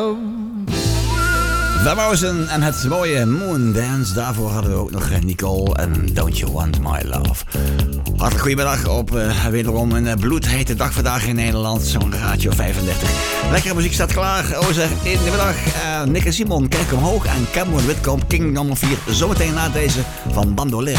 Van Morrison en het mooie Moondance. Daarvoor hadden we ook nog Nicole en Don't You Want My Love. Hartelijk goedemiddag op wederom een bloedhete dag vandaag in Nederland. Zo'n radio 35. Lekkere muziek staat klaar. Zeg in de middag. Nick en Simon, kijk omhoog. En Cameron Whitcomb, King nummer 4. Zometeen na deze van Bandolier.